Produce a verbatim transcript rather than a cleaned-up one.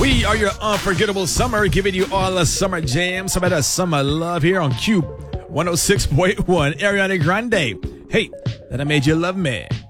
We are your unforgettable summer, giving you all the summer jams, some of that summer love here on Cube one oh six point one. Ariana Grande. Hey, that I made you love me.